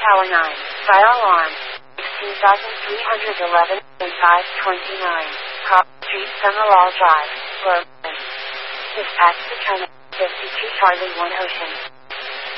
Tower 9. Fire alarm. 16,311 and 529. Cobb Street, Summerall Drive, Logan. Dispatch determined. 52 Charlie 1 Ocean.